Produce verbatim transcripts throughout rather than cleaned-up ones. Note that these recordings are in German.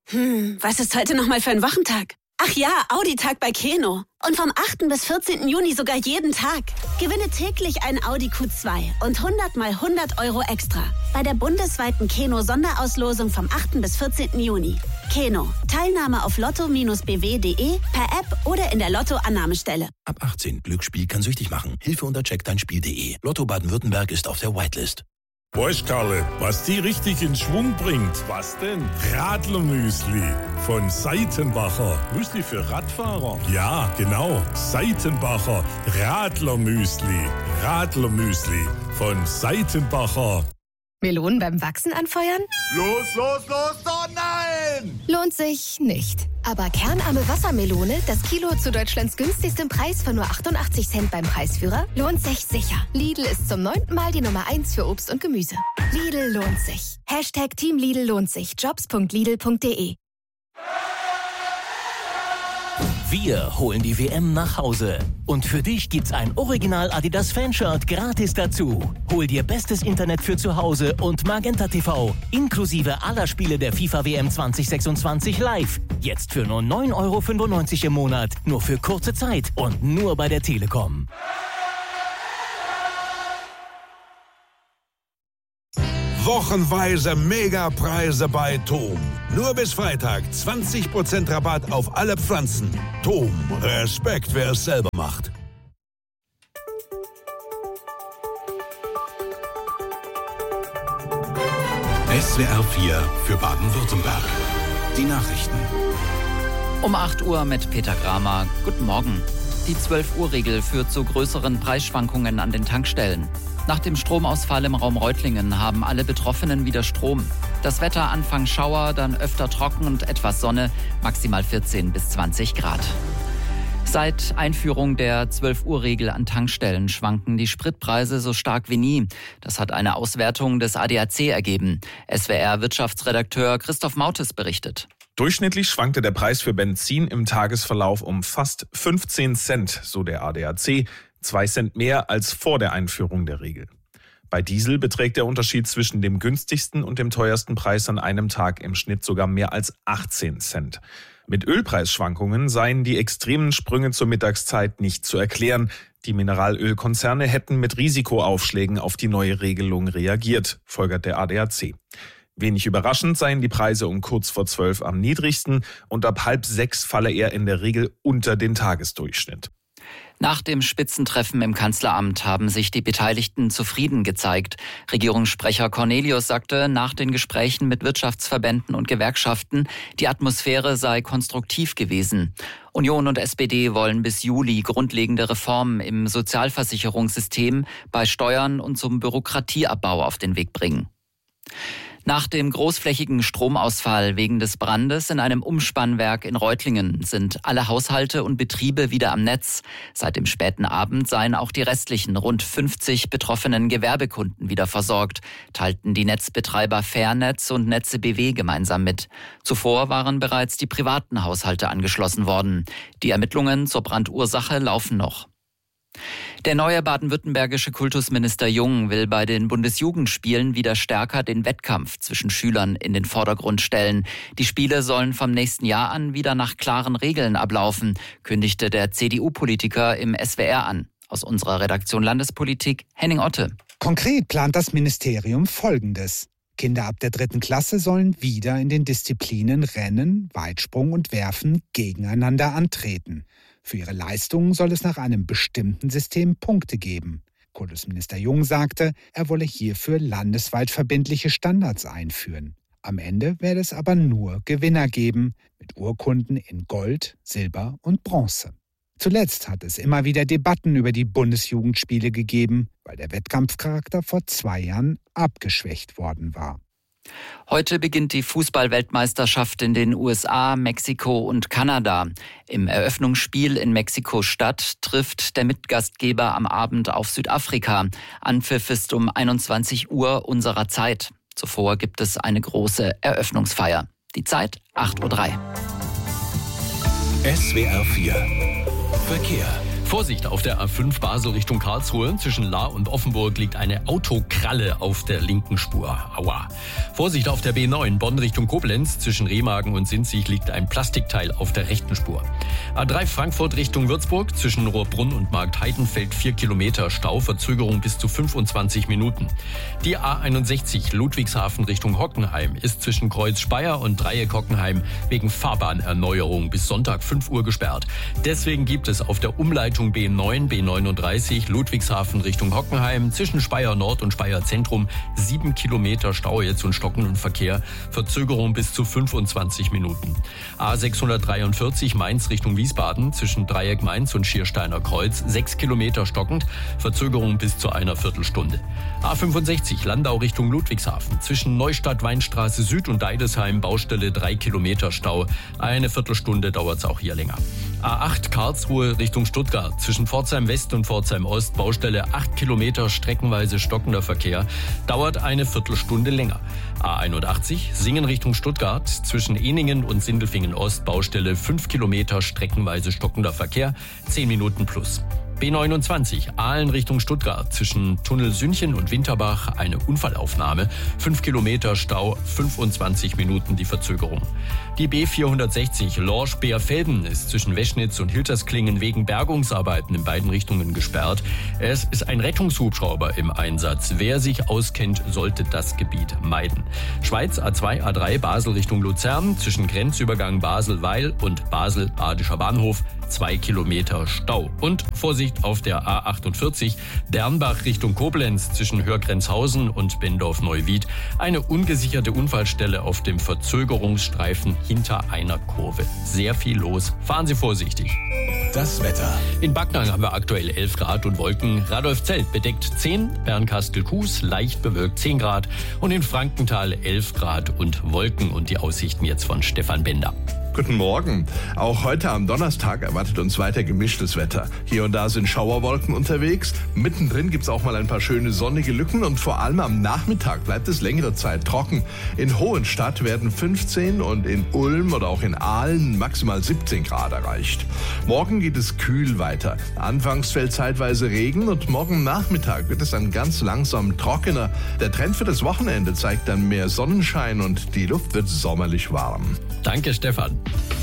Hm, was ist heute nochmal für ein Wochentag? Ach ja, Audi-Tag bei Keno. Und vom achten bis vierzehnten Juni sogar jeden Tag. Gewinne täglich ein Audi Q zwei und hundert mal hundert Euro extra. Bei der bundesweiten Keno-Sonderauslosung vom achten bis vierzehnten Juni. Keno. Teilnahme auf lotto Bindestrich b w punkt de, per App oder in der Lotto-Annahmestelle. Ab achtzehn. Glücksspiel kann süchtig machen. Hilfe unter check dein spiel punkt de. Lotto Baden-Württemberg ist auf der Whitelist. Weißt Karle, was die richtig in Schwung bringt? Was denn? Radlermüsli von Seitenbacher. Müsli für Radfahrer? Ja, genau. Seitenbacher Radlermüsli. Radlermüsli von Seitenbacher. Melonen beim Wachsen anfeuern? Los, los, los, oh nein! Lohnt sich nicht. Aber kernarme Wassermelone, das Kilo zu Deutschlands günstigstem Preis von nur achtundachtzig Cent beim Preisführer, lohnt sich sicher. Lidl ist zum neunten Mal die Nummer eins für Obst und Gemüse. Lidl lohnt sich. Hashtag Team Lidl lohnt sich. jobs punkt lidl punkt de. Wir holen die W M nach Hause. Und für dich gibt's ein Original Adidas Fanshirt gratis dazu. Hol dir bestes Internet für zu Hause und Magenta T V. Inklusive aller Spiele der FIFA W M zwanzig sechsundzwanzig live. Jetzt für nur neun Euro fünfundneunzig im Monat. Nur für kurze Zeit und nur bei der Telekom. Wochenweise Megapreise bei Tom. Nur bis Freitag zwanzig Prozent Rabatt auf alle Pflanzen. Tom, Respekt, wer es selber macht. S W R vier für Baden-Württemberg. Die Nachrichten. Um acht Uhr mit Peter Kramer. Guten Morgen. Die zwölf Uhr Regel führt zu größeren Preisschwankungen an den Tankstellen. Nach dem Stromausfall im Raum Reutlingen haben alle Betroffenen wieder Strom. Das Wetter Anfang Schauer, dann öfter trocken und etwas Sonne, maximal vierzehn bis zwanzig Grad. Seit Einführung der zwölf Uhr Regel an Tankstellen schwanken die Spritpreise so stark wie nie. Das hat eine Auswertung des A D A C ergeben. S W R-Wirtschaftsredakteur Christoph Mautes berichtet. Durchschnittlich schwankte der Preis für Benzin im Tagesverlauf um fast fünfzehn Cent, so der A D A C. Zwei Cent mehr als vor der Einführung der Regel. Bei Diesel beträgt der Unterschied zwischen dem günstigsten und dem teuersten Preis an einem Tag im Schnitt sogar mehr als achtzehn Cent. Mit Ölpreisschwankungen seien die extremen Sprünge zur Mittagszeit nicht zu erklären. Die Mineralölkonzerne hätten mit Risikoaufschlägen auf die neue Regelung reagiert, folgert der A D A C. Wenig überraschend seien die Preise um kurz vor zwölf am niedrigsten und ab halb sechs falle er in der Regel unter den Tagesdurchschnitt. Nach dem Spitzentreffen im Kanzleramt haben sich die Beteiligten zufrieden gezeigt. Regierungssprecher Cornelius sagte nach den Gesprächen mit Wirtschaftsverbänden und Gewerkschaften, die Atmosphäre sei konstruktiv gewesen. Union und S P D wollen bis Juli grundlegende Reformen im Sozialversicherungssystem, bei Steuern und zum Bürokratieabbau auf den Weg bringen. Nach dem großflächigen Stromausfall wegen des Brandes in einem Umspannwerk in Reutlingen sind alle Haushalte und Betriebe wieder am Netz. Seit dem späten Abend seien auch die restlichen rund fünfzig betroffenen Gewerbekunden wieder versorgt, teilten die Netzbetreiber Fairnetz und Netze B W gemeinsam mit. Zuvor waren bereits die privaten Haushalte angeschlossen worden. Die Ermittlungen zur Brandursache laufen noch. Der neue baden-württembergische Kultusminister Jung will bei den Bundesjugendspielen wieder stärker den Wettkampf zwischen Schülern in den Vordergrund stellen. Die Spiele sollen vom nächsten Jahr an wieder nach klaren Regeln ablaufen, kündigte der C D U-Politiker im S W R an. Aus unserer Redaktion Landespolitik, Henning Otte. Konkret plant das Ministerium Folgendes. Kinder ab der dritten Klasse sollen wieder in den Disziplinen Rennen, Weitsprung und Werfen gegeneinander antreten. Für ihre Leistungen soll es nach einem bestimmten System Punkte geben. Kultusminister Jung sagte, er wolle hierfür landesweit verbindliche Standards einführen. Am Ende werde es aber nur Gewinner geben, mit Urkunden in Gold, Silber und Bronze. Zuletzt hat es immer wieder Debatten über die Bundesjugendspiele gegeben, weil der Wettkampfcharakter vor zwei Jahren abgeschwächt worden war. Heute beginnt die Fußball-Weltmeisterschaft in den U S A, Mexiko und Kanada. Im Eröffnungsspiel in Mexiko-Stadt trifft der Mitgastgeber am Abend auf Südafrika. Anpfiff ist um einundzwanzig Uhr unserer Zeit. Zuvor gibt es eine große Eröffnungsfeier. Die Zeit acht Uhr drei. S W R vier Verkehr. Vorsicht, auf der A fünf Basel Richtung Karlsruhe. Zwischen Lahr und Offenburg liegt eine Autokralle auf der linken Spur. Aua. Vorsicht, auf der B neun Bonn Richtung Koblenz. Zwischen Remagen und Sinzig liegt ein Plastikteil auf der rechten Spur. A drei Frankfurt Richtung Würzburg. Zwischen Rohrbrunn und Marktheidenfeld vier Kilometer Stau. Verzögerung bis zu fünfundzwanzig Minuten. Die A einundsechzig Ludwigshafen Richtung Hockenheim ist zwischen Kreuz Speyer und Dreieck Hockenheim wegen Fahrbahnerneuerung bis Sonntag fünf Uhr gesperrt. Deswegen gibt es auf der Umleitung B neun, B neununddreißig Ludwigshafen Richtung Hockenheim zwischen Speyer Nord und Speyer Zentrum sieben Kilometer Stau jetzt und stockenden Verkehr. Verzögerung bis zu fünfundzwanzig Minuten. A sechshundertdreiundvierzig Mainz Richtung Wiesbaden zwischen Dreieck Mainz und Schiersteiner Kreuz sechs Kilometer stockend. Verzögerung bis zu einer Viertelstunde. A fünfundsechzig Landau Richtung Ludwigshafen zwischen Neustadt Weinstraße Süd und Deidesheim Baustelle drei Kilometer Stau. Eine Viertelstunde dauert es auch hier länger. A acht Karlsruhe Richtung Stuttgart zwischen Pforzheim West und Pforzheim Ost Baustelle acht Kilometer streckenweise stockender Verkehr, dauert eine Viertelstunde länger. A einundachtzig Singen Richtung Stuttgart zwischen Eningen und Sindelfingen Ost Baustelle fünf Kilometer streckenweise stockender Verkehr, zehn Minuten plus. B neunundzwanzig Aalen Richtung Stuttgart zwischen Tunnel Sünnchen und Winterbach eine Unfallaufnahme, fünf Kilometer Stau, fünfundzwanzig Minuten die Verzögerung. Die B vierhundertsechzig Lorsch-Beerfelden ist zwischen Weschnitz und Hiltersklingen wegen Bergungsarbeiten in beiden Richtungen gesperrt. Es ist ein Rettungshubschrauber im Einsatz. Wer sich auskennt, sollte das Gebiet meiden. Schweiz A zwei, A drei Basel Richtung Luzern zwischen Grenzübergang Basel-Weil und Basel-Badischer Bahnhof zwei Kilometer Stau. Und Vorsicht auf der A achtundvierzig Bernbach Richtung Koblenz zwischen Hörgrenzhausen und Bendorf-Neuwied eine ungesicherte Unfallstelle auf dem Verzögerungsstreifen hinter einer Kurve. Sehr viel los. Fahren Sie vorsichtig. Das Wetter. In Backnang haben wir aktuell elf Grad und Wolken. Radolfzell bedeckt zehn, Bernkastel-Kues leicht bewölkt zehn Grad und in Frankenthal elf Grad und Wolken. Und die Aussichten jetzt von Stefan Bender. Guten Morgen. Auch heute am Donnerstag erwartet uns weiter gemischtes Wetter. Hier und da sind Schauerwolken unterwegs. Mittendrin gibt's auch mal ein paar schöne sonnige Lücken und vor allem am Nachmittag bleibt es längere Zeit trocken. In Hohenstadt werden fünfzehn und in Ulm oder auch in Aalen maximal siebzehn Grad erreicht. Morgen geht es kühl weiter. Anfangs fällt zeitweise Regen und morgen Nachmittag wird es dann ganz langsam trockener. Der Trend für das Wochenende zeigt dann mehr Sonnenschein und die Luft wird sommerlich warm. Danke, Stefan.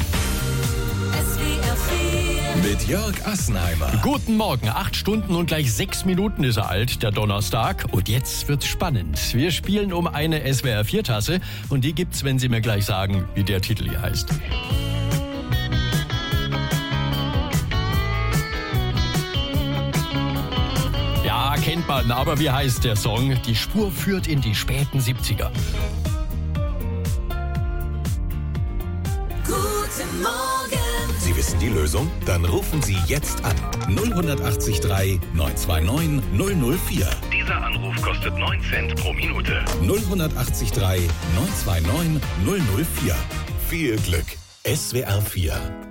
Mit Jörg Assenheimer. Guten Morgen, acht Stunden und gleich sechs Minuten ist er alt, der Donnerstag. Und jetzt wird's spannend. Wir spielen um eine S W R vier Tasse und die gibt's, wenn Sie mir gleich sagen, wie der Titel hier heißt. Ja, kennt man, aber wie heißt der Song? Die Spur führt in die späten siebziger. Guten Morgen. Sie wissen die Lösung? Dann rufen Sie jetzt an. null acht drei neun zwei neun null null vier. Dieser Anruf kostet neun Cent pro Minute. null acht drei neun zwei neun null null vier. Viel Glück. S W R vier